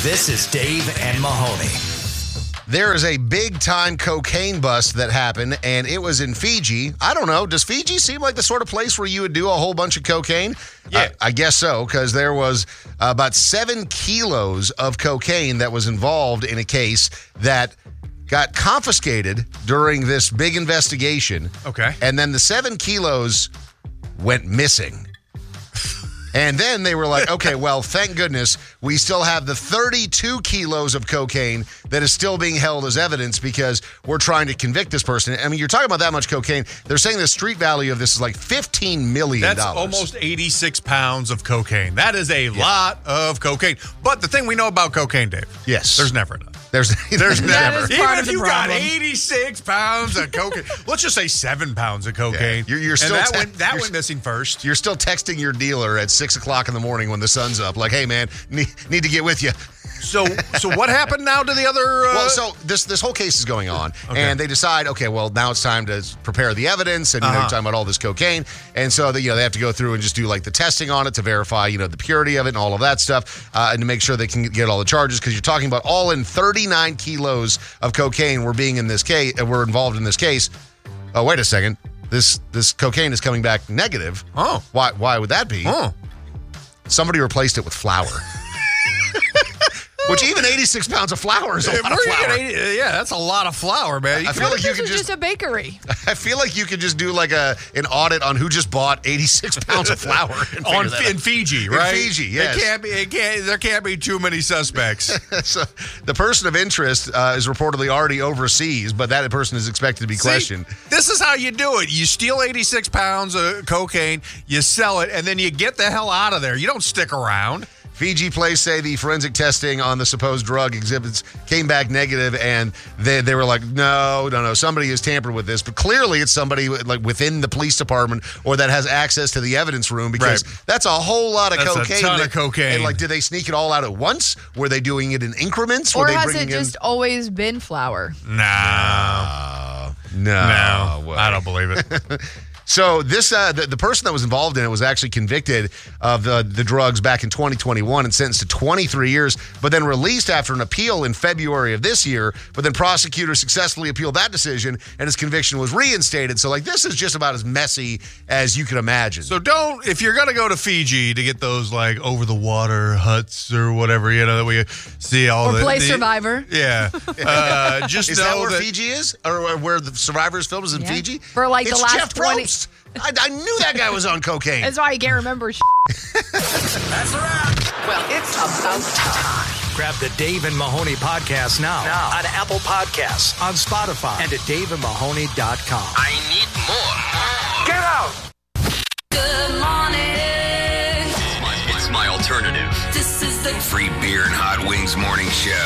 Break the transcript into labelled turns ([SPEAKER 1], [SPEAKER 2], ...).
[SPEAKER 1] This is Dave and Mahoney.
[SPEAKER 2] There is a big-time cocaine bust that happened, and it was in Fiji. I don't know. Does Fiji seem like the sort of place where you would do a whole bunch of cocaine?
[SPEAKER 3] Yeah.
[SPEAKER 2] I guess so, because there was about 7 kilos of cocaine that was involved in a case that got confiscated during this big investigation.
[SPEAKER 3] Okay.
[SPEAKER 2] And then the 7 kilos went missing. And then they were like, okay, well, thank goodness we still have the 32 kilos of cocaine that is still being held as evidence because we're trying to convict this person. I mean, you're talking about that much cocaine. They're saying the street value of this is like $15 million.
[SPEAKER 3] That's almost 86 pounds of cocaine. That is a lot of cocaine. But the thing we know about cocaine, Dave.
[SPEAKER 2] Yes.
[SPEAKER 3] There's never enough.
[SPEAKER 2] There's never.
[SPEAKER 4] is
[SPEAKER 3] Even
[SPEAKER 4] part
[SPEAKER 3] if
[SPEAKER 4] of the
[SPEAKER 3] you got
[SPEAKER 4] problem.
[SPEAKER 3] 86 pounds of cocaine, let's just say 7 pounds of cocaine.
[SPEAKER 2] Yeah. You're still
[SPEAKER 3] and that went missing first.
[SPEAKER 2] You're still texting your dealer at 6 o'clock in the morning when the sun's up, like, hey, man, need to get with you.
[SPEAKER 3] So what happened now to the other?
[SPEAKER 2] Well, so this whole case is going on, and they decide, okay, well, now it's time to prepare the evidence, and you're talking about all this cocaine, and so they have to go through and just do like the testing on it to verify, the purity of it and all of that stuff, and to make sure they can get all the charges, because you're talking about all in 39 kilos of cocaine were involved in this case. Oh, wait a second, this cocaine is coming back negative.
[SPEAKER 3] Oh,
[SPEAKER 2] why would that be?
[SPEAKER 3] Oh,
[SPEAKER 2] Somebody replaced it with flour. Which even 86 pounds of flour is a lot of flour.
[SPEAKER 3] Yeah, that's a lot of flour, man.
[SPEAKER 2] I feel like you
[SPEAKER 4] This
[SPEAKER 2] could
[SPEAKER 4] is just a bakery.
[SPEAKER 2] I feel like you could just do like an audit on who just bought 86 pounds of flour
[SPEAKER 3] in Fiji, right?
[SPEAKER 2] In Fiji, yes.
[SPEAKER 3] There can't be too many suspects.
[SPEAKER 2] So the person of interest is reportedly already overseas, but that person is expected to be questioned.
[SPEAKER 3] This is how you do it. You steal 86 pounds of cocaine, you sell it, and then you get the hell out of there. You don't stick around.
[SPEAKER 2] Fiji police say the forensic testing on the supposed drug exhibits came back negative, and they were like, no, somebody has tampered with this. But clearly it's somebody like within the police department or that has access to the evidence room, because that's a whole lot of cocaine.
[SPEAKER 3] That's a ton of cocaine.
[SPEAKER 2] And like, did they sneak it all out at once? Were they doing it in increments?
[SPEAKER 4] Or has it just always been flour?
[SPEAKER 3] No.
[SPEAKER 2] I
[SPEAKER 3] don't believe it.
[SPEAKER 2] So this the person that was involved in it was actually convicted of the drugs back in 2021 and sentenced to 23 years, but then released after an appeal in February of this year. But then prosecutors successfully appealed that decision, and his conviction was reinstated. So like, this is just about as messy as you can imagine.
[SPEAKER 3] So if you're going to go to Fiji to get those like over the water huts or whatever, that we see all
[SPEAKER 4] or play Survivor.
[SPEAKER 3] Yeah. Just
[SPEAKER 2] is
[SPEAKER 3] know
[SPEAKER 2] that where Fiji is? Or where the Survivor is filmed is in Fiji?
[SPEAKER 4] For like
[SPEAKER 2] it's
[SPEAKER 4] the last
[SPEAKER 2] Jeff
[SPEAKER 4] 20.
[SPEAKER 2] Probst. I knew that guy was on cocaine.
[SPEAKER 4] That's why I can't remember.
[SPEAKER 1] That's a wrap. Well, it's about time. Grab the Dave and Mahoney podcast now on Apple Podcasts, on Spotify, and at daveandmahoney.com.
[SPEAKER 5] I need more.
[SPEAKER 1] Get out!
[SPEAKER 6] Good morning.
[SPEAKER 5] It's my alternative.
[SPEAKER 6] This is the
[SPEAKER 5] Free beer and hot wings morning show.